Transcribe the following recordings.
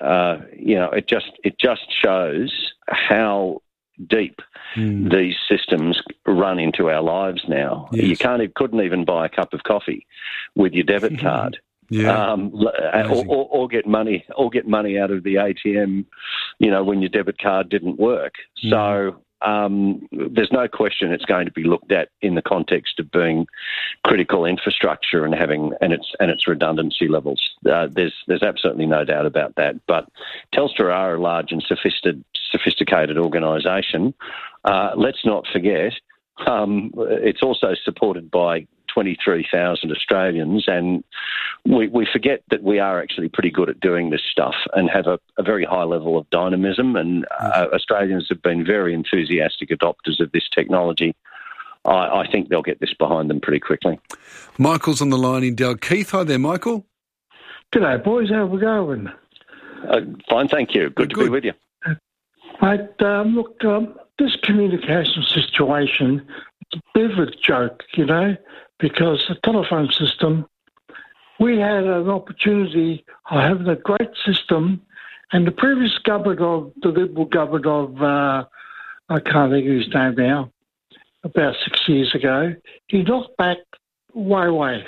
it just shows how deep these systems run into our lives now. Yes. You couldn't even buy a cup of coffee with your debit card. Or get money out of the ATM, when your debit card didn't work. So there's no question it's going to be looked at in the context of being critical infrastructure and having its redundancy levels. There's absolutely no doubt about that. But Telstra are a large and sophisticated organisation. Let's not forget, it's also supported by 23,000 Australians, and we forget that we are actually pretty good at doing this stuff and have a very high level of dynamism, and Australians have been very enthusiastic adopters of this technology. I think they'll get this behind them pretty quickly. Michael's on the line in Dalkeith. Hi there, Michael. G'day, boys. How we going? Fine, thank you. Good to be with you. Mate, this communication situation, it's a bit of a joke, because the telephone system, we had an opportunity of having a great system, and the previous government the Liberal government of, I can't think of his name now, about 6 years ago, he knocked back Huawei.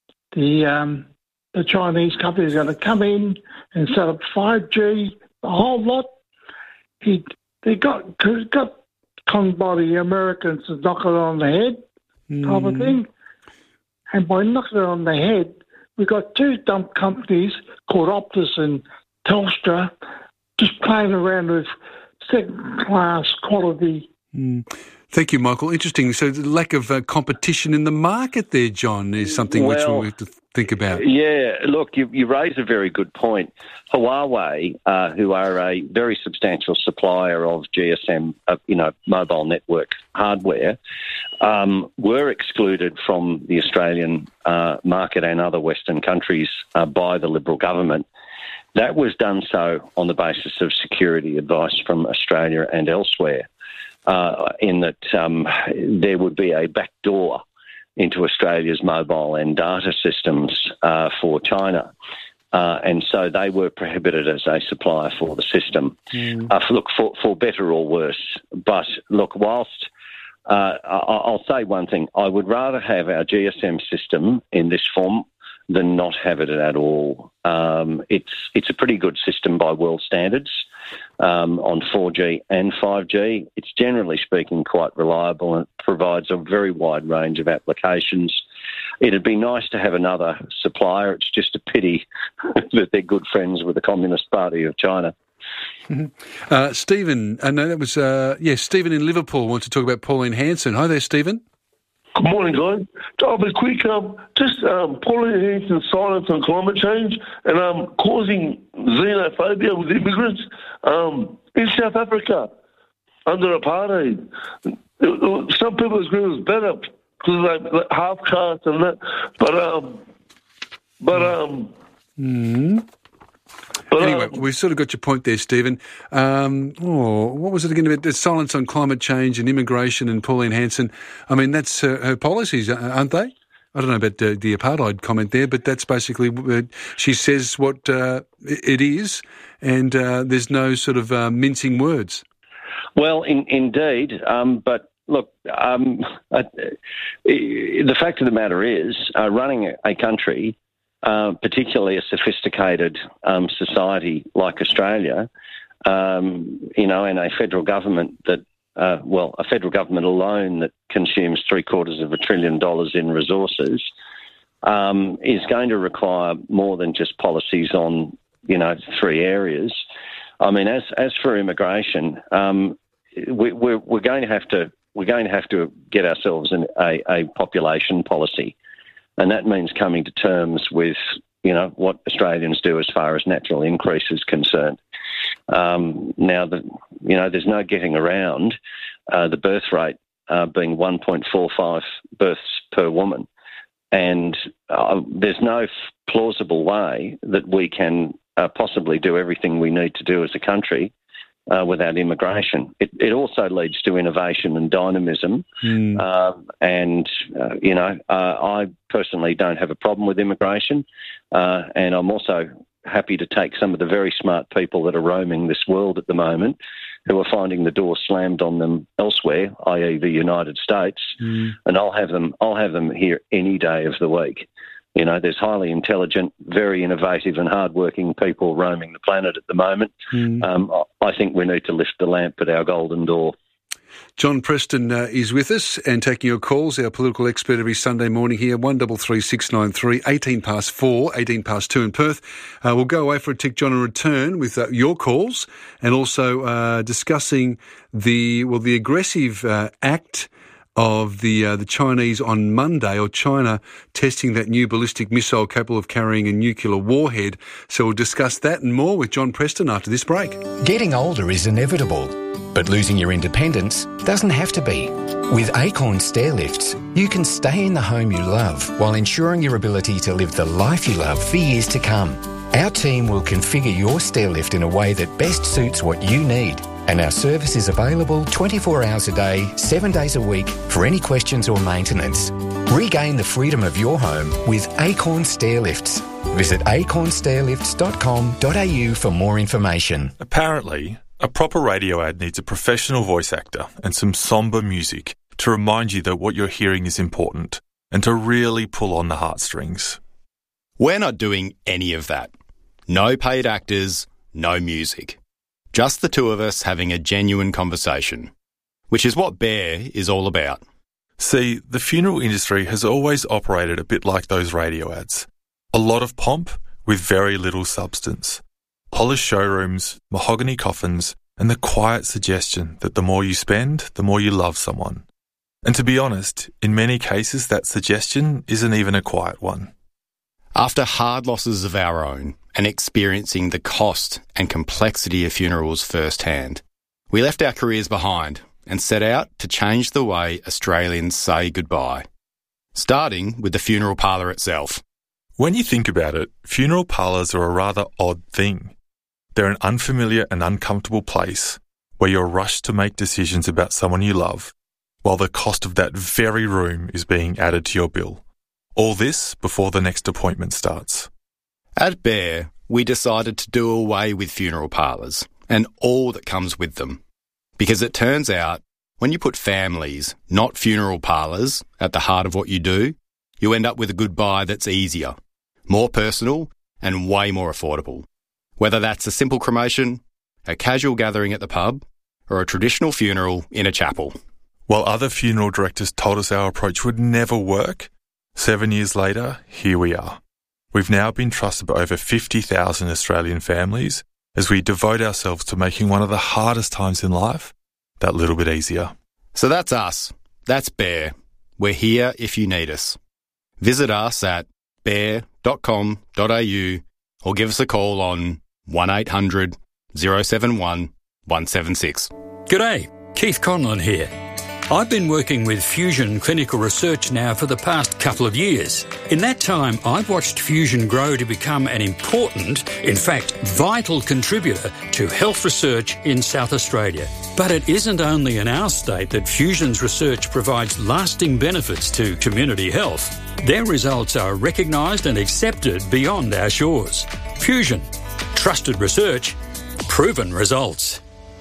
The Chinese company is going to come in and set up 5G, the whole lot. They got conned by the Americans to knock it on the head, type of thing. And by knocking it on the head, we got two dumb companies called Optus and Telstra just playing around with second-class quality. Thank you, Michael. Interesting. So the lack of competition in the market there, John, is something which we have to think about. Yeah, look, you raise a very good point. Huawei, who are a very substantial supplier of GSM, mobile network hardware, were excluded from the Australian market and other Western countries by the Liberal government. That was done so on the basis of security advice from Australia and elsewhere, in that there would be a backdoor into Australia's mobile and data systems for China. And so they were prohibited as a supplier for the system, for better or worse. But look, whilst I'll say one thing, I would rather have our GSM system in this form than not have it at all. It's a pretty good system by world standards on 4G and 5G. It's generally speaking quite reliable and provides a very wide range of applications. It'd be nice to have another supplier. It's just a pity that they're good friends with the Communist Party of China. Stephen, Stephen in Liverpool wants to talk about Pauline Hanson. Hi there, Stephen. Good morning, guys. I'll be quick. Pauline Hanson's silence on climate change and causing xenophobia with immigrants in South Africa under apartheid. Some people agree it was better because like half caste and that, Anyway, we've sort of got your point there, Stephen. What was it again about the silence on climate change and immigration and Pauline Hanson? I mean, that's her policies, aren't they? I don't know about the apartheid comment there, but that's basically, she says what it is, and there's no sort of mincing words. Well, indeed, but look, the fact of the matter is, running a country, particularly a sophisticated society like Australia, and a federal government that, a federal government alone that consumes $750 billion in resources, is going to require more than just policies on, three areas. I mean, as for immigration, we're going to have to get ourselves a population policy. And that means coming to terms with, what Australians do as far as natural increase is concerned. Now, there's no getting around the birth rate being 1.45 births per woman. And there's no plausible way that we can possibly do everything we need to do as a country without immigration. It also leads to innovation and dynamism. I personally don't have a problem with immigration. And I'm also happy to take some of the very smart people that are roaming this world at the moment, who are finding the door slammed on them elsewhere, i.e. the United States, and I'll have them here any day of the week. You know, there's highly intelligent, very innovative and hard-working people roaming the planet at the moment. I think we need to lift the lamp at our golden door. John Preston is with us and taking your calls, our political expert every Sunday morning here, 133693, 18 past 4, 18 past 2 in Perth. We'll go away for a tick, John, and return with your calls and also discussing the aggressive act of the Chinese on Monday, or China testing that new ballistic missile capable of carrying a nuclear warhead. So we'll discuss that and more with John Preston after this break. Getting older is inevitable, but losing your independence doesn't have to be. With Acorn Stairlifts, you can stay in the home you love while ensuring your ability to live the life you love for years to come. Our team will configure your stairlift in a way that best suits what you need. And our service is available 24 hours a day, 7 days a week for any questions or maintenance. Regain the freedom of your home with Acorn Stairlifts. Visit acornstairlifts.com.au for more information. Apparently, a proper radio ad needs a professional voice actor and some sombre music to remind you that what you're hearing is important and to really pull on the heartstrings. We're not doing any of that. No paid actors, no music. Just the two of us having a genuine conversation, which is what Bear is all about. See, the funeral industry has always operated a bit like those radio ads. A lot of pomp with very little substance. Polished showrooms, mahogany coffins, and the quiet suggestion that the more you spend, the more you love someone. And to be honest, in many cases that suggestion isn't even a quiet one. After hard losses of our own and experiencing the cost and complexity of funerals firsthand, we left our careers behind and set out to change the way Australians say goodbye, starting with the funeral parlour itself. When you think about it, funeral parlours are a rather odd thing. They're an unfamiliar and uncomfortable place where you're rushed to make decisions about someone you love, while the cost of that very room is being added to your bill. All this before the next appointment starts. At Bear, we decided to do away with funeral parlours and all that comes with them. Because it turns out, when you put families, not funeral parlours, at the heart of what you do, you end up with a goodbye that's easier, more personal and way more affordable. Whether that's a simple cremation, a casual gathering at the pub, or a traditional funeral in a chapel. While other funeral directors told us our approach would never work, 7 years later, here we are. We've now been trusted by over 50,000 Australian families as we devote ourselves to making one of the hardest times in life that little bit easier. So that's us. That's Bear. We're here if you need us. Visit us at bear.com.au or give us a call on 1800 071 176. G'day, Keith Conlon here. I've been working with Fusion Clinical Research now for the past couple of years. In that time, I've watched Fusion grow to become an important, in fact, vital contributor to health research in South Australia. But it isn't only in our state that Fusion's research provides lasting benefits to community health. Their results are recognised and accepted beyond our shores. Fusion. Trusted research. Proven results.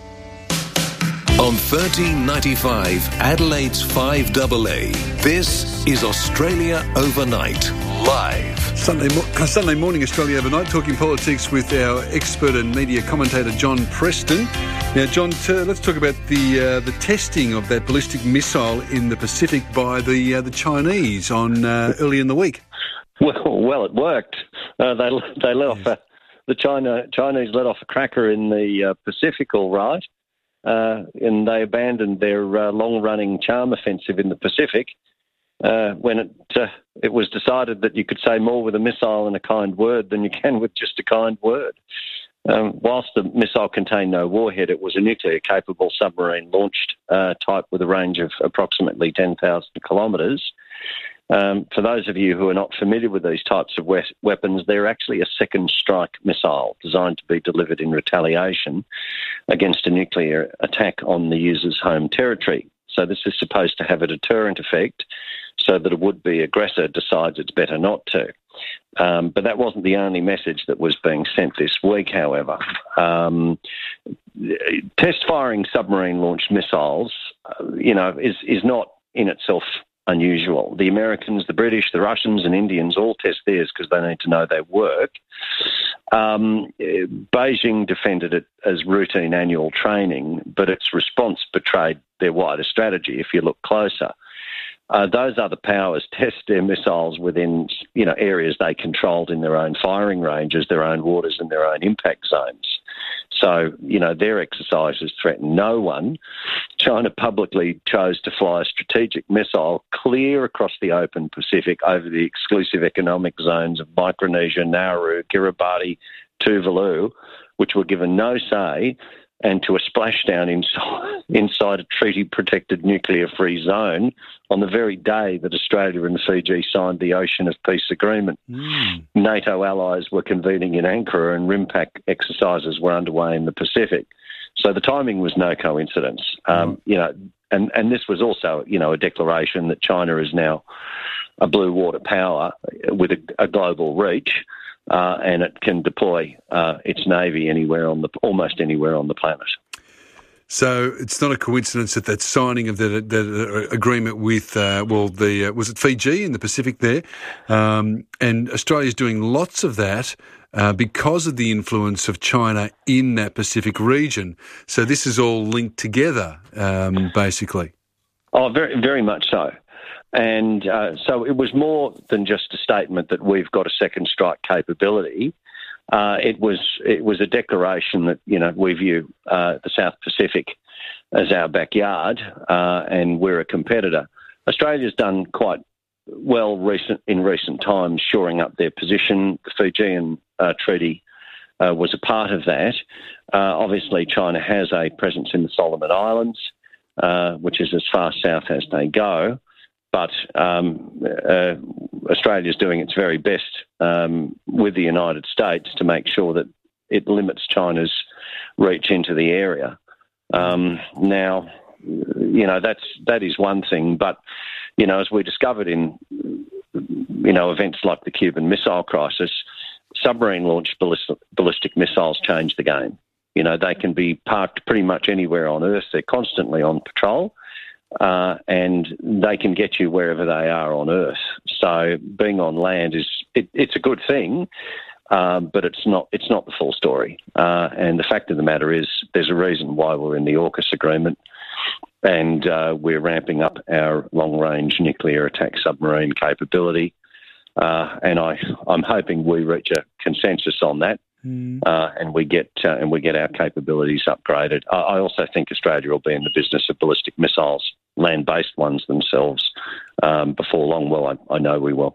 On 1395 Adelaide's 5AA, this is Australia Overnight, live. Sunday morning, Australia Overnight, talking politics with our expert and media commentator, John Preston. Now, John, let's talk about the testing of that ballistic missile in the Pacific by the Chinese on early in the week. Well, it worked. They let off the Chinese let off a cracker in the Pacific, all right. And they abandoned their long-running charm offensive in the Pacific when it was decided that you could say more with a missile and a kind word than you can with just a kind word. Whilst the missile contained no warhead, it was a nuclear-capable submarine-launched type with a range of approximately 10,000 kilometres. For those of you who are not familiar with these types of weapons, they're actually a second strike missile designed to be delivered in retaliation against a nuclear attack on the user's home territory. So this is supposed to have a deterrent effect so that a would-be aggressor decides it's better not to. But that wasn't the only message that was being sent this week, however. Test-firing submarine-launched missiles, is not in itself unusual. The Americans, the British, the Russians and Indians all test theirs because they need to know they work. Beijing defended it as routine annual training, but its response betrayed their wider strategy, if you look closer. Those other powers test their missiles within, areas they controlled in their own firing ranges, their own waters and their own impact zones. So, their exercises threaten no one. China publicly chose to fly a strategic missile clear across the open Pacific over the exclusive economic zones of Micronesia, Nauru, Kiribati, Tuvalu, which were given no say, and to a splashdown inside a treaty-protected nuclear-free zone on the very day that Australia and Fiji signed the Ocean of Peace Agreement. NATO allies were convening in Ankara and RIMPAC exercises were underway in the Pacific. So the timing was no coincidence. And this was also, a declaration that China is now a blue water power with a global reach. And it can deploy its navy almost anywhere on the planet. So it's not a coincidence that signing of that agreement with was it Fiji in the Pacific there, and Australia's doing lots of that because of the influence of China in that Pacific region. So this is all linked together, basically. Oh, very, very much so. And so it was more than just a statement that we've got a second strike capability. It was a declaration that, we view the South Pacific as our backyard and we're a competitor. Australia's done quite well in recent times shoring up their position. The Fijian Treaty was a part of that. Obviously, China has a presence in the Solomon Islands, which is as far south as they go. But Australia's doing its very best with the United States to make sure that it limits China's reach into the area. Now, that is one thing. But, as we discovered in, events like the Cuban Missile Crisis, submarine-launched ballistic missiles change the game. They can be parked pretty much anywhere on Earth. They're constantly on patrol. And they can get you wherever they are on Earth. So being on land it's a good thing, but it's not the full story. And the fact of the matter is, there's a reason why we're in the AUKUS agreement, and we're ramping up our long-range nuclear attack submarine capability. And I'm hoping we reach a consensus on that. And we get our capabilities upgraded. I also think Australia will be in the business of ballistic missiles, land-based ones themselves, before long. Well, I know we will.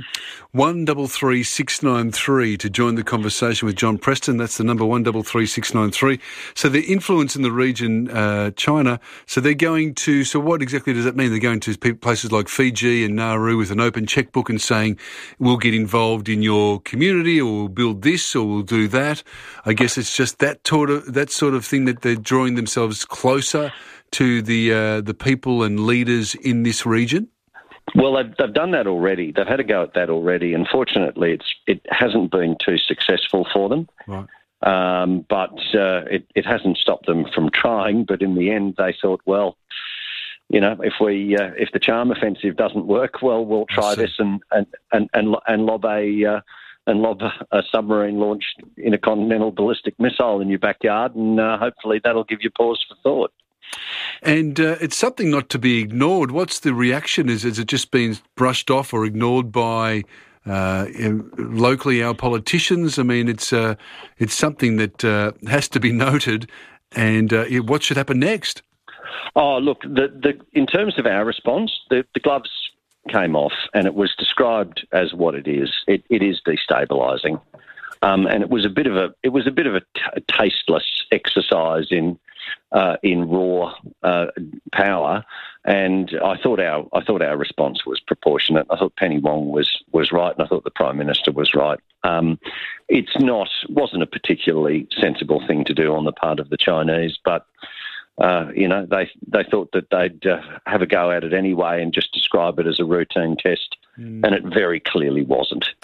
133693 to join the conversation with John Preston. That's the number 133693. So the influence in the region, China. So they're going to. So what exactly does that mean? They're going to places like Fiji and Nauru with an open checkbook and saying, "We'll get involved in your community, or we'll build this, or we'll do that." I guess it's just that sort of thing that they're drawing themselves closer to the people and leaders in this region. Well, they've done that already. They've had a go at that already. Unfortunately, it hasn't been too successful for them. Right. But it hasn't stopped them from trying. But in the end, they thought, well, if the charm offensive doesn't work, well, we'll try this and lob a submarine launched intercontinental ballistic missile in your backyard, and hopefully that'll give you pause for thought. And it's something not to be ignored. What's the reaction? Has it just been brushed off or ignored by locally our politicians? I mean, it's something that has to be noted. And what should happen next? Oh, look, in terms of our response, the gloves came off, and it was described as what it is. It is destabilising, and it was a bit of a tasteless exercise in raw power, and I thought our response was proportionate. I thought Penny Wong was right, and I thought the Prime Minister was right. Wasn't a particularly sensible thing to do on the part of the Chinese, but they thought that they'd have a go at it anyway and just describe it as a routine test, and it very clearly wasn't.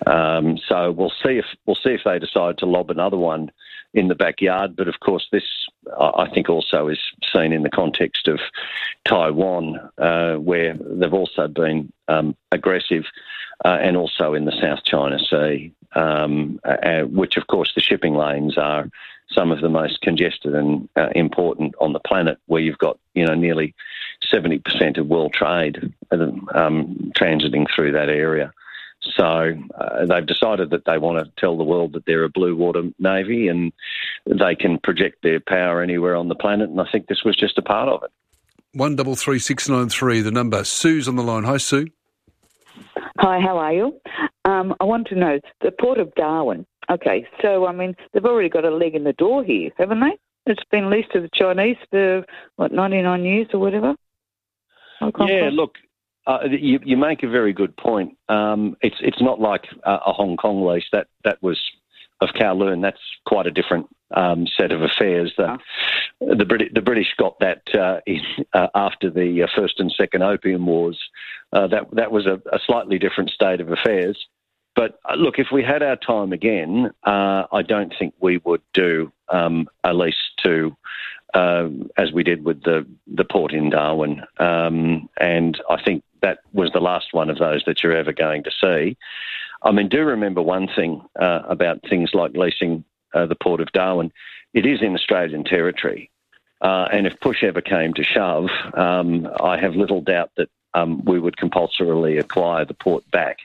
So we'll see if they decide to lob another one in the backyard. But of course, this I think also is seen in the context of Taiwan, where they've also been aggressive, and also in the South China Sea, which of course the shipping lanes are some of the most congested and important on the planet, where you've got nearly 70% of world trade transiting through that area. So they've decided that they want to tell the world that they're a blue water navy and they can project their power anywhere on the planet, and I think this was just a part of it. 133693, the number. Sue's on the line. Hi, Sue. Hi, how are you? I want to know, the Port of Darwin. Okay, so, they've already got a leg in the door here, haven't they? It's been leased to the Chinese for, 99 years or whatever? Yeah, look, you make a very good point. It's not like a Hong Kong lease. That was of Kowloon. That's quite a different set of affairs. The British got that after the First and Second Opium Wars. That was a slightly different state of affairs. But look, if we had our time again, I don't think we would do a lease to, as we did with the port in Darwin. And I think that was the last one of those that you're ever going to see. Do remember one thing about things like leasing the Port of Darwin. It is in Australian territory. And if push ever came to shove, I have little doubt that we would compulsorily acquire the port back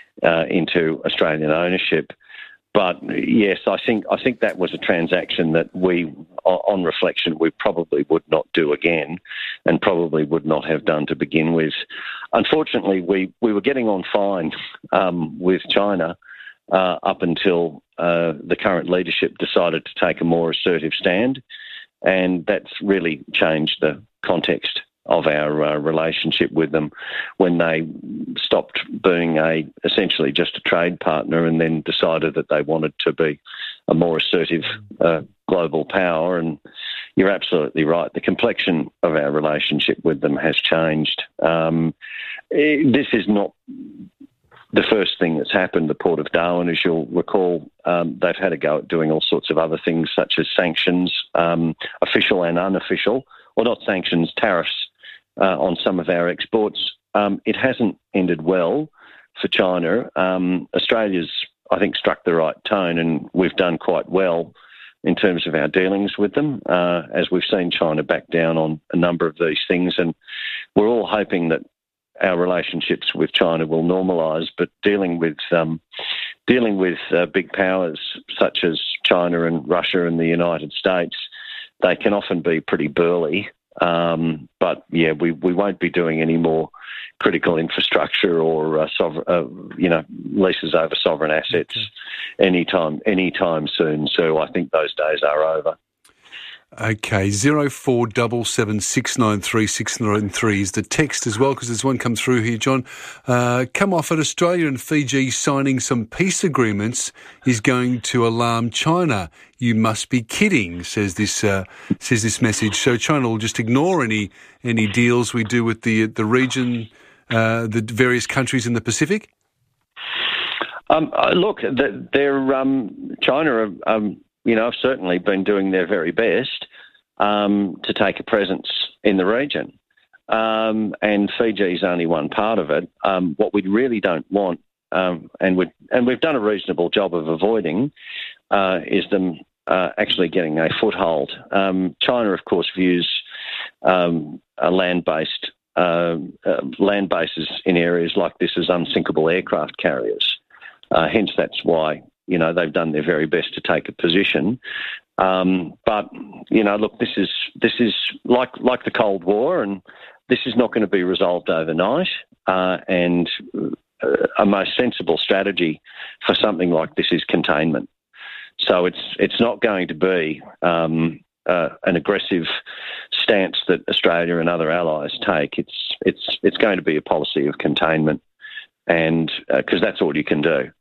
into Australian ownership. But yes, I think that was a transaction that we, on reflection, we probably would not do again, and probably would not have done to begin with. Unfortunately, we were getting on fine with China up until the current leadership decided to take a more assertive stand, and that's really changed the context of our relationship with them when they stopped being essentially just a trade partner and then decided that they wanted to be a more assertive global power. And you're absolutely right. The complexion of our relationship with them has changed. This is not the first thing that's happened. The Port of Darwin, as you'll recall, they've had a go at doing all sorts of other things such as sanctions, official and unofficial, or not sanctions, tariffs on some of our exports. It hasn't ended well for China. Australia's, I think, struck the right tone, and we've done quite well in terms of our dealings with them, as we've seen China back down on a number of these things. And we're all hoping that our relationships with China will normalise, but dealing with big powers such as China and Russia and the United States, they can often be pretty burly. But yeah, we won't be doing any more critical infrastructure or leases over sovereign assets anytime soon. So I think those days are over. Okay, 0477693693 is the text as well, because there's one come through here, John. Come off at Australia and Fiji signing some peace agreements is going to alarm China. You must be kidding, says this message. So China will just ignore any deals we do with the region, the various countries in the Pacific? Look, China have certainly been doing their very best to take a presence in the region. And Fiji's only one part of it. What we really don't want, and we've done a reasonable job of avoiding, is them actually getting a foothold. China, of course, views land bases in areas like this as unsinkable aircraft carriers. Hence, that's why they've done their very best to take a position. But look, this is like the Cold War, and this is not going to be resolved overnight. And a most sensible strategy for something like this is containment. So it's not going to be an aggressive stance that Australia and other allies take. It's going to be a policy of containment, and because that's all you can do.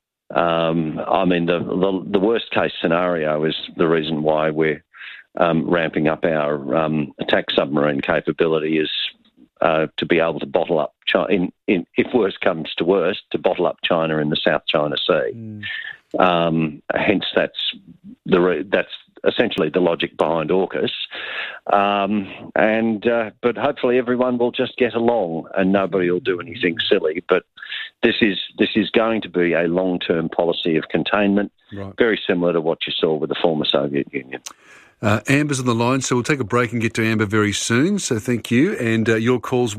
The worst case scenario is the reason why we're ramping up our attack submarine capability is to be able to bottle up China, if worse comes to worse, to bottle up China in the South China Sea. Hence, that's essentially the logic behind AUKUS. But hopefully everyone will just get along and nobody will do anything silly. But this is going to be a long-term policy of containment, very similar to what you saw with the former Soviet Union. Amber's on the line, so we'll take a break and get to Amber very soon, so thank you. And your call's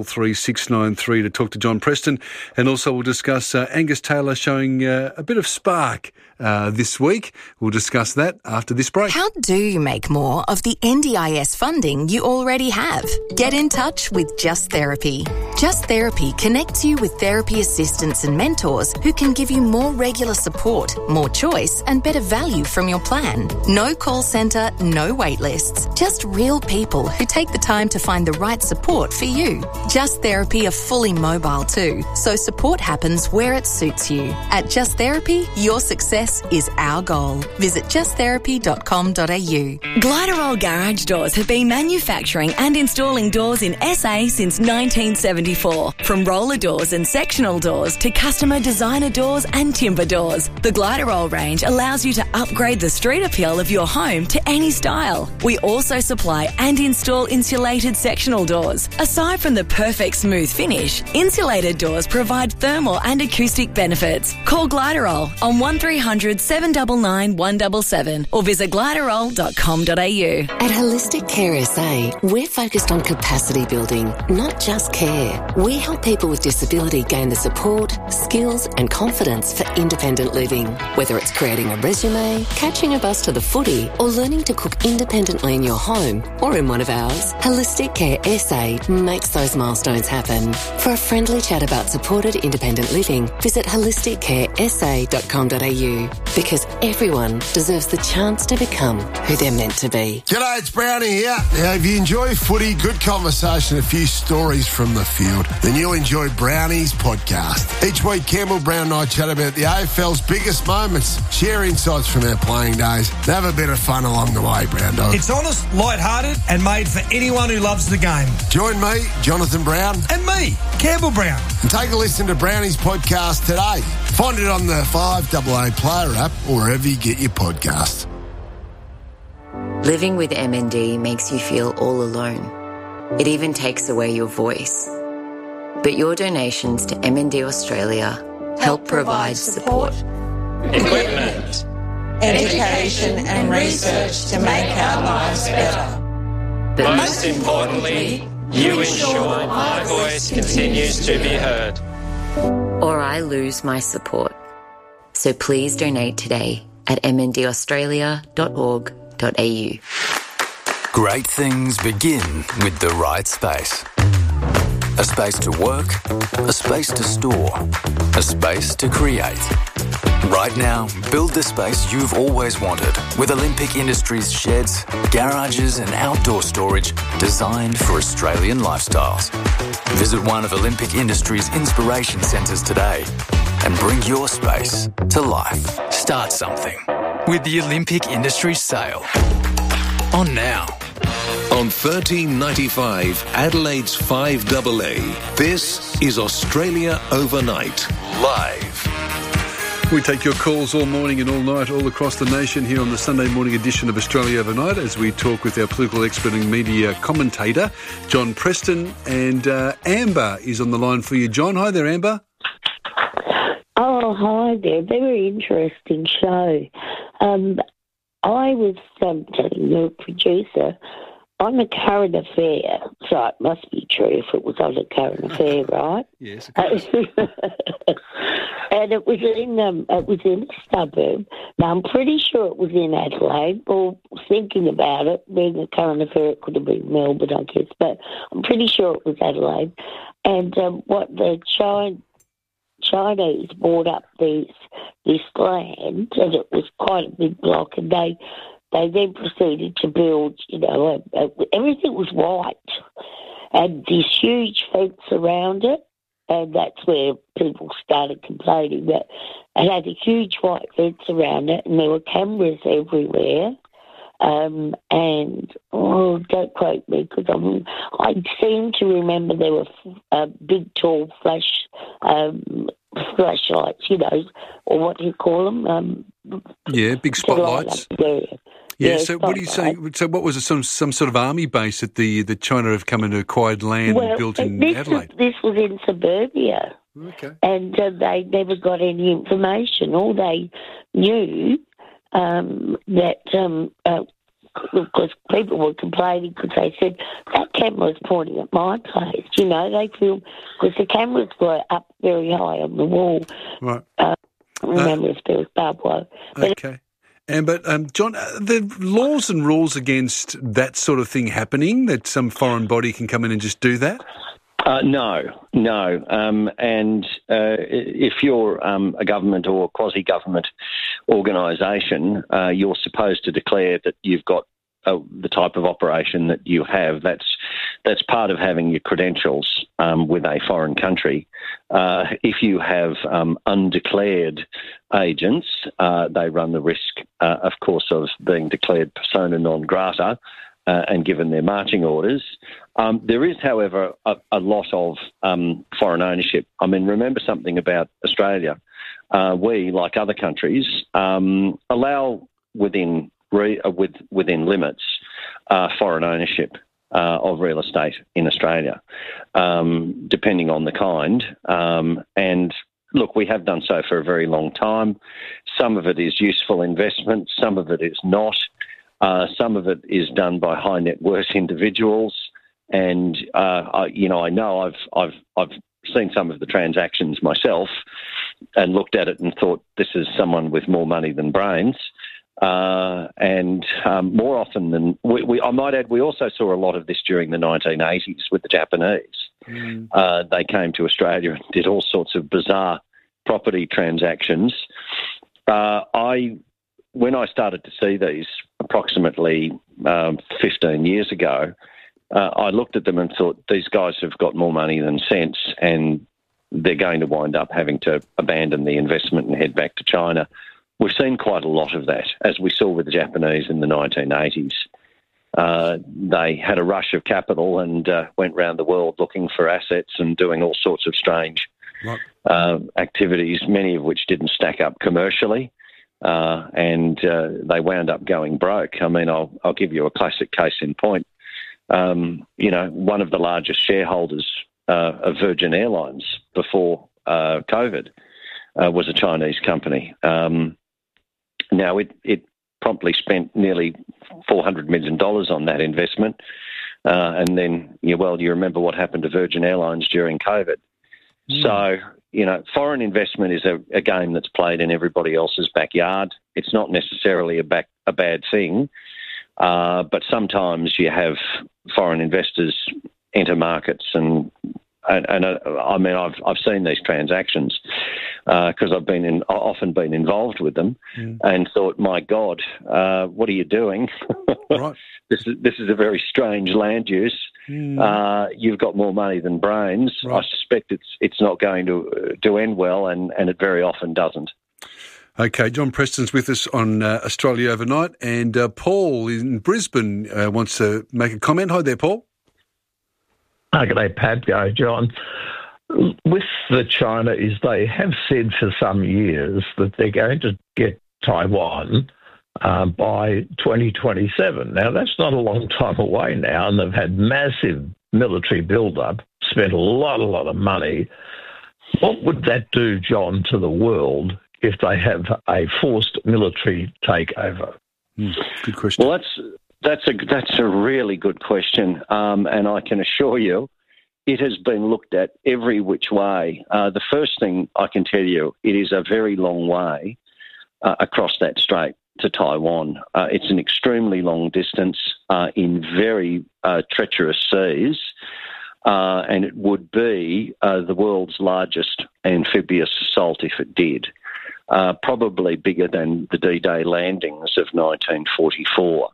133693 to talk to John Preston. And also we'll discuss Angus Taylor showing a bit of spark this week. We'll discuss that after this break. How do you make more of the NDIS funding you already have? Get in touch with Just Therapy. Just Therapy connects you with therapy assistants and mentors who can give you more regular support, more choice and better value from your plan. No call centre, no wait lists. Just real people who take the time to find the right support for you. Just Therapy are fully mobile too, so support happens where it suits you. At Just Therapy, your success is our goal. Visit justtherapy.com.au. Gliderol Garage Doors have been manufacturing and installing doors in SA since 1974. From roller doors and sectional doors to customer designer doors and timber doors, the Gliderol range allows you to upgrade the street appeal of your home to any style. We also supply and install insulated sectional doors. Aside from the perfect smooth finish, insulated doors provide thermal and acoustic benefits. Call Gliderol on 1300 799 177 or visit gliderol.com.au. At Holistic Care SA, we're focused on capacity building, not just care. We help people with disability gain the support, skills and confidence for independent living. Whether it's creating a resume, catching a bus to the footy or learning to cook independently in your home or in one of ours, Holistic Care SA makes those milestones happen. For a friendly chat about supported independent living, visit holisticcaresa.com.au because everyone deserves the chance to become who they're meant to be. G'day, it's Brownie here. Now, if you enjoy footy, good conversation, a few stories from the field, then you'll enjoy Brownie's podcast. Each week, Campbell Brown and I chat about the AFL's biggest moments, share insights from our playing days, and have a bit of fun along the way, Brown Dog. It's honest, light-hearted and made for anyone who loves the game. Join me, Jonathan Brown. And me, Campbell Brown. And take a listen to Brownie's podcast today. Find it on the 5AA Player app or wherever you get your podcasts. Living with MND makes you feel all alone. It even takes away your voice. But your donations to MND Australia help provide support, equipment, education and research to make our lives better. But most importantly, you ensure my voice continues to be heard. Or I lose my support. So please donate today at mndaustralia.org.au. Great things begin with the right space. A space to work, a space to store, a space to create. Right now, build the space you've always wanted with Olympic Industries sheds, garages and outdoor storage designed for Australian lifestyles. Visit one of Olympic Industries' inspiration centres today and bring your space to life. Start something with the Olympic Industries sale. On now. On 1395 Adelaide's 5AA, this is Australia Overnight, live. We take your calls all morning and all night all across the nation here on the Sunday morning edition of Australia Overnight as we talk with our political expert and media commentator, John Preston. And Amber is on the line for you. John, hi there, Amber. Oh, hi there. Very interesting show. I was telling your producer on a current affair, so it must be true if it was on a current affair, right? Yes, of course. And it was in a suburb. Now, I'm pretty sure it was in Adelaide. Well, thinking about it, being a current affair, it could have been Melbourne, I guess, but I'm pretty sure it was Adelaide. And what the Chinese bought up this land, and it was quite a big block, and they then proceeded to build, everything was white, and this huge fence around it, and that's where people started complaining that it had a huge white fence around it, and there were cameras everywhere, And don't quote me, because I seem to remember there were big, tall flashlights, or what do you call them? Big spotlights. Yeah. So what do you say? So what was it? Some sort of army base that China have come and acquired land and built in Adelaide? This was in suburbia. Okay. And they never got any information. All they knew because people were complaining because they said that camera was pointing at my place. They filmed because the cameras were up very high on the wall. Right. Remember if there was barbed wire. Okay. But John, the laws and rules against that sort of thing happening, that some foreign body can come in and just do that? No. And if you're a government or quasi-government organisation, you're supposed to declare that you've got the type of operation that you have. That's part of having your credentials with a foreign country. If you have undeclared agents, they run the risk, of course, of being declared persona non grata and given their marching orders. There is, however, a lot of foreign ownership. I mean, remember something about Australia. We, like other countries, allow within limits foreign ownership of real estate in Australia, depending on the kind. And look, we have done so for a very long time. Some of it is useful investment, some of it is not. Some of it is done by high net worth individuals, and I know I've seen some of the transactions myself, and looked at it and thought this is someone with more money than brains. And more often than I might add, we also saw a lot of this during the 1980s with the Japanese. They came to Australia and did all sorts of bizarre property transactions. When I started to see these approximately 15 years ago, I looked at them and thought, these guys have got more money than sense, and they're going to wind up having to abandon the investment and head back to China. We've seen quite a lot of that, as we saw with the Japanese in the 1980s. They had a rush of capital and went around the world looking for assets and doing all sorts of strange activities, many of which didn't stack up commercially. And they wound up going broke. I mean, I'll give you a classic case in point. One of the largest shareholders of Virgin Airlines before COVID was a Chinese company. Now, it promptly spent nearly $400 million on that investment. And then, you remember what happened to Virgin Airlines during COVID. So, foreign investment is a game that's played in everybody else's backyard. It's not necessarily a bad thing, but sometimes you have foreign investors enter markets, and I mean, I've seen these transactions because I've often been involved with them, and thought, my God, what are you doing? Right. This is a very strange land use. You've got more money than brains. Right. I suspect it's not going to end well, and it very often doesn't. Okay, John Preston's with us on Australia Overnight, and Paul in Brisbane wants to make a comment. Hi there, Paul. Good day, Pat. Go, John. With the China, they have said for some years that they're going to get Taiwan by 2027. Now, that's not a long time away now, and they've had massive military build-up, spent a lot of money. What would that do, John, to the world if they have a forced military takeover? Good question. Well, that's a really good question, and I can assure you it has been looked at every which way. The first thing I can tell you, it is a very long way across that strait to Taiwan. It's an extremely long distance in very treacherous seas, and it would be the world's largest amphibious assault if it did. Probably bigger than the D-Day landings of 1944.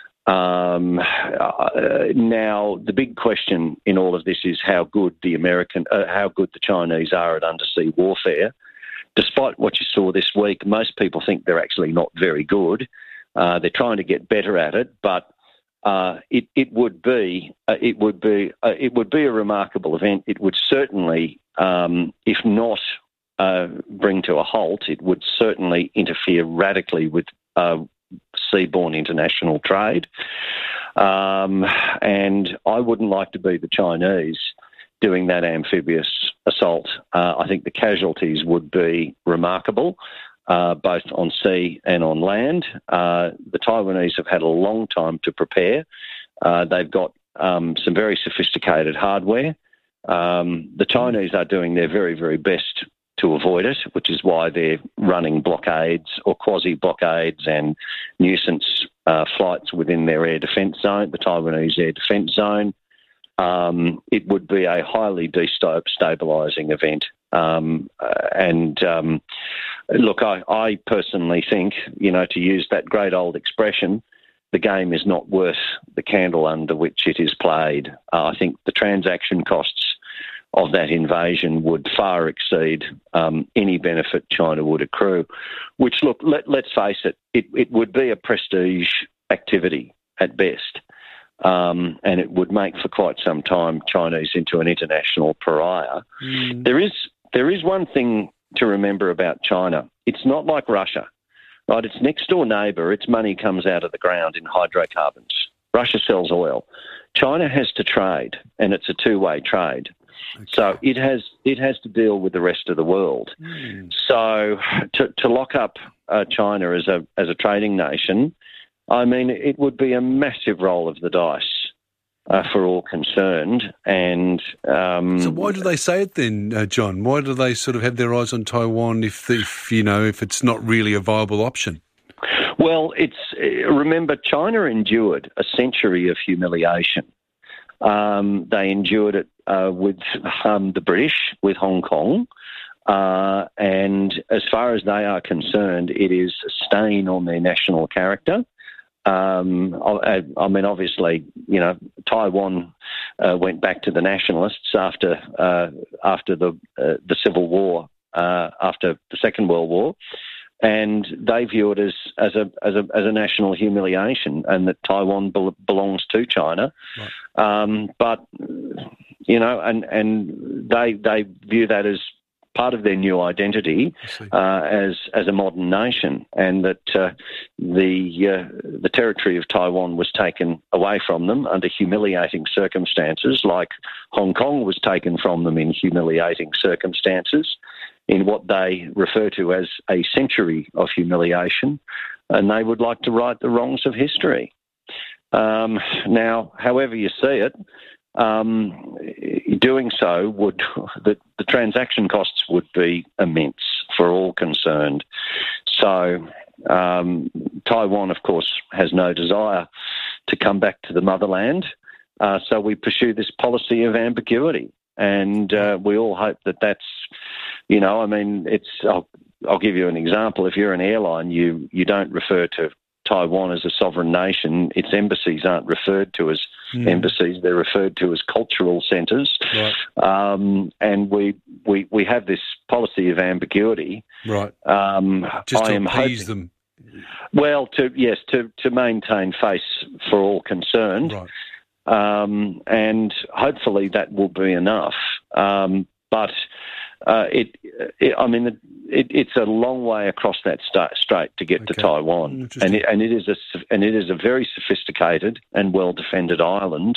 Now, the big question in all of this is how good the Chinese are at undersea warfare. Despite what you saw this week, most people think they're actually not very good. They're trying to get better at it, but it would be a remarkable event. It would certainly, if not bring to a halt, it would certainly interfere radically with seaborne international trade. And I wouldn't like to be the Chinese doing that amphibious assault. I think the casualties would be remarkable, both on sea and on land. The Taiwanese have had a long time to prepare. They've got some very sophisticated hardware. The Chinese are doing their very, very best to avoid it, which is why they're running blockades or quasi-blockades and nuisance flights within their air defence zone, the Taiwanese air defence zone. It would be a highly destabilising event. Look, I personally think, to use that great old expression, the game is not worth the candle under which it is played. I think the transaction costs of that invasion would far exceed any benefit China would accrue, which, look, let's face it, it would be a prestige activity at best, and it would make for quite some time Chinese into an international pariah. There is one thing to remember about China. It's not like Russia, right? It's next door neighbour. Its money comes out of the ground in hydrocarbons. Russia sells oil. China has to trade, and it's a two-way trade. Okay. So it has to deal with the rest of the world. So to lock up China as a trading nation, I mean, it would be a massive roll of the dice for all concerned. And so why do they say it then, John? Why do they sort of have their eyes on Taiwan if it's not really a viable option? Well, remember, China endured a century of humiliation. They endured it with the British, with Hong Kong, and as far as they are concerned, it is a stain on their national character. I mean, obviously, Taiwan went back to the nationalists after the Civil War, after the Second World War. And they view it as a national humiliation, and that Taiwan belongs to China. Right. But and they view that as part of their new identity as a modern nation, and that the territory of Taiwan was taken away from them under humiliating circumstances, like Hong Kong was taken from them in humiliating circumstances, in what they refer to as a century of humiliation, and they would like to right the wrongs of history. Now, however you see it, doing so the transaction costs would be immense for all concerned. So Taiwan, of course, has no desire to come back to the motherland, so we pursue this policy of ambiguity. And we all hope that that's, I mean, I'll give you an example. If you're an airline, you don't refer to Taiwan as a sovereign nation. Its embassies aren't referred to as embassies; they're referred to as cultural centres. Right. And we have this policy of ambiguity. Right. Just to appease them. Well, to maintain face for all concerned. Right. And hopefully that will be enough. But it's a long way across that strait to get to Taiwan, and it is a very sophisticated and well defended island.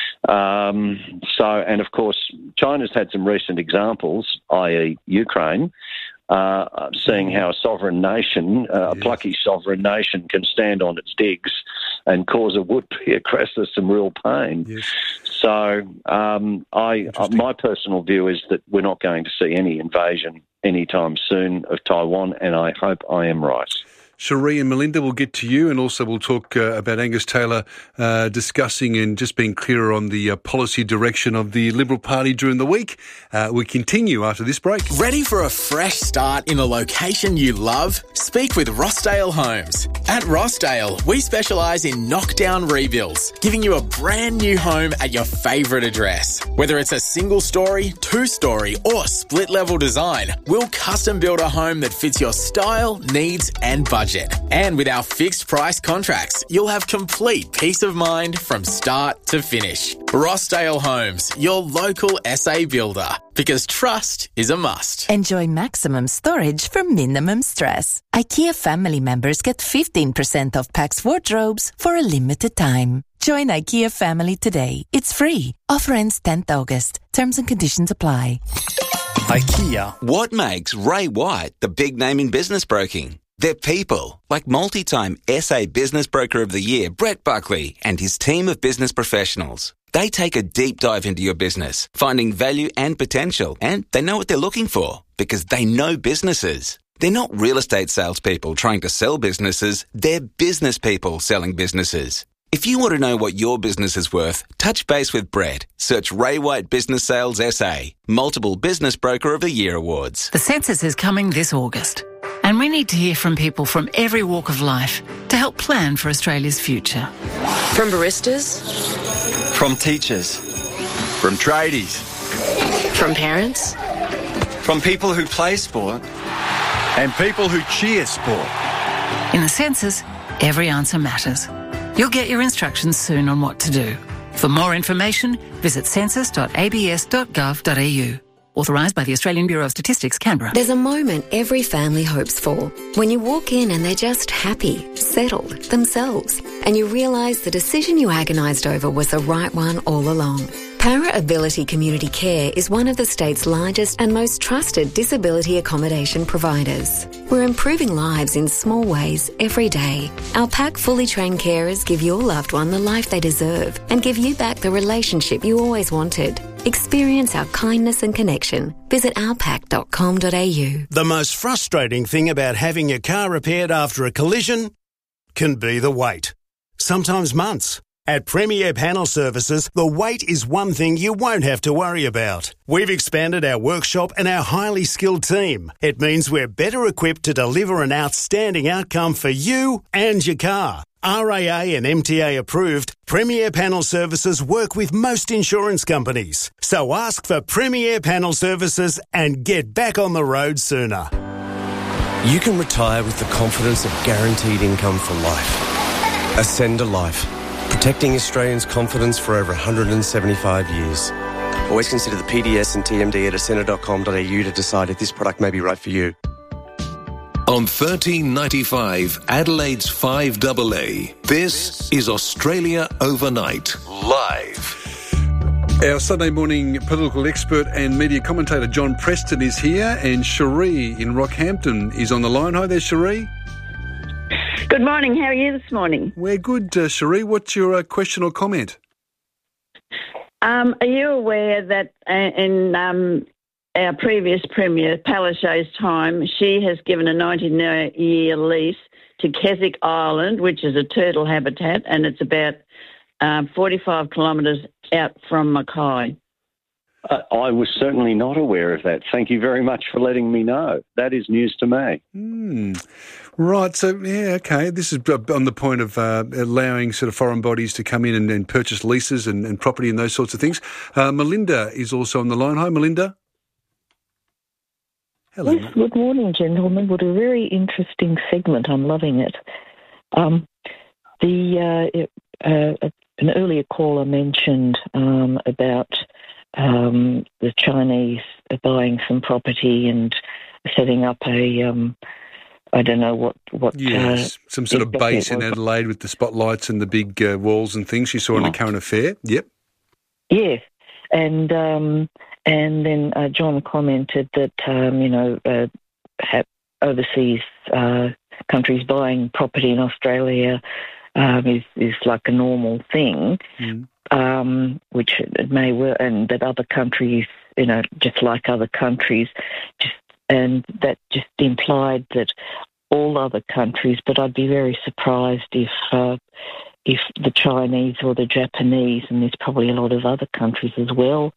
And of course, China's had some recent examples, i.e., Ukraine. Seeing how a sovereign nation, a plucky sovereign nation, can stand on its digs and cause a would-be aggressor some real pain. Yes. So my personal view is that we're not going to see any invasion anytime soon of Taiwan, and I hope I am right. Cherie and Melinda, we'll get to you, and also we'll talk about Angus Taylor discussing and just being clearer on the policy direction of the Liberal Party during the week. We continue after this break. Ready for a fresh start in a location you love? Speak with Rossdale Homes. At Rossdale, we specialise in knockdown rebuilds, giving you a brand new home at your favourite address. Whether it's a single story, two-story or split-level design, we'll custom build a home that fits your style, needs and budget. budget. And with our fixed price contracts, you'll have complete peace of mind from start to finish. Rossdale Homes, your local SA builder. Because trust is a must. Enjoy maximum storage for minimum stress. IKEA family members get 15% off Pax wardrobes for a limited time. Join IKEA family today. It's free. Offer ends 10th August. Terms and conditions apply. IKEA. What makes Ray White the big name in business broking? They're people, like multi-time SA Business Broker of the Year, Brett Buckley, and his team of business professionals. They take a deep dive into your business, finding value and potential, and they know what they're looking for because they know businesses. They're not real estate salespeople trying to sell businesses, they're business people selling businesses. If you want to know what your business is worth, touch base with Brett. Search Ray White Business Sales SA. Multiple Business Broker of the Year awards. The census is coming this August, and we need to hear from people from every walk of life to help plan for Australia's future. From baristas, from teachers, from tradies, from parents, from people who play sport, and people who cheer sport. In the census, every answer matters. You'll get your instructions soon on what to do. For more information, visit census.abs.gov.au. Authorised by the Australian Bureau of Statistics, Canberra. There's a moment every family hopes for. When you walk in and they're just happy, settled, themselves, and you realise the decision you agonised over was the right one all along. Para Ability Community Care is one of the state's largest and most trusted disability accommodation providers. We're improving lives in small ways every day. Our PAC fully trained carers give your loved one the life they deserve and give you back the relationship you always wanted. Experience our kindness and connection. Visit ourpac.com.au. The most frustrating thing about having your car repaired after a collision can be the wait. Sometimes months. At Premier Panel Services, the wait is one thing you won't have to worry about. We've expanded our workshop and our highly skilled team. It means we're better equipped to deliver an outstanding outcome for you and your car. RAA and MTA approved, Premier Panel Services work with most insurance companies. So ask for Premier Panel Services and get back on the road sooner. You can retire with the confidence of guaranteed income for life. Ascend a Life. Protecting Australians' confidence for over 175 years. Always consider the PDS and TMD at ascender.com.au to decide if this product may be right for you. On 1395 Adelaide's 5AA, this is Australia Overnight, live. Our Sunday morning political expert and media commentator John Preston is here, and Cherie in Rockhampton is on the line. Hi there, Cherie. Good morning. How are you this morning? We're good, Cherie. What's your question or comment? Are you aware that in our previous Premier, Palaszczuk's time, she has given a 90-year lease to Keswick Island, which is a turtle habitat, and it's about 45 kilometres out from Mackay? I was certainly not aware of that. Thank you very much for letting me know. That is news to me. Right, so, yeah, okay. This is on the point of allowing sort of foreign bodies to come in and purchase leases and property and those sorts of things. Melinda is also on the line. Hi, Melinda. Hello. Yes, good morning, gentlemen. What a very interesting segment. I'm loving it. An earlier caller mentioned about the Chinese buying some property and setting up a, I don't know what. Yes, some sort of base in Adelaide with the spotlights and the big walls and things you saw in the Current Affair. Yep. Yes, and then John commented that overseas countries buying property in Australia is like a normal thing. Which it may well, and that other countries, just like other countries, and that just implied that all other countries. But I'd be very surprised if the Chinese or the Japanese, and there's probably a lot of other countries as well,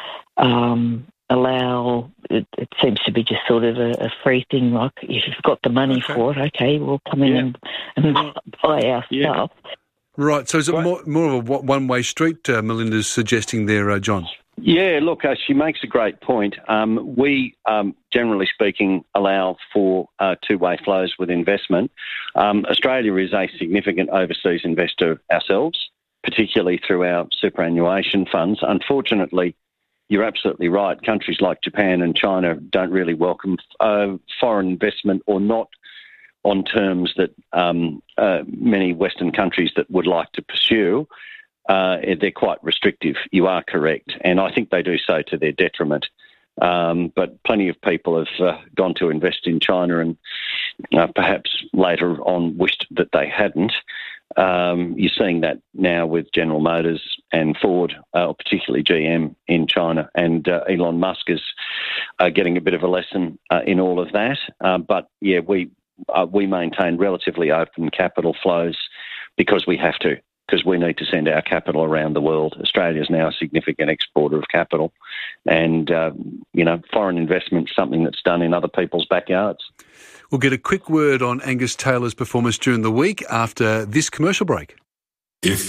allow. It seems to be just sort of a free thing. Like if you've got the money for it, okay, we'll come in and buy our stuff. Right, so is it more of a one-way street, Melinda's suggesting there, John? Yeah, look, she makes a great point. We, generally speaking, allow for two-way flows with investment. Australia is a significant overseas investor ourselves, particularly through our superannuation funds. Unfortunately, you're absolutely right. Countries like Japan and China don't really welcome foreign investment, or not on terms that many Western countries that would like to pursue. They're quite restrictive. You are correct. And I think they do so to their detriment. But plenty of people have gone to invest in China and perhaps later on wished that they hadn't. You're seeing that now with General Motors and Ford, particularly GM in China. And Elon Musk is getting a bit of a lesson in all of that. But, yeah, we maintain relatively open capital flows because we have to. Because we need to send our capital around the world. Australia is now a significant exporter of capital. And, foreign investment is something that's done in other people's backyards. We'll get a quick word on Angus Taylor's performance during the week after this commercial break.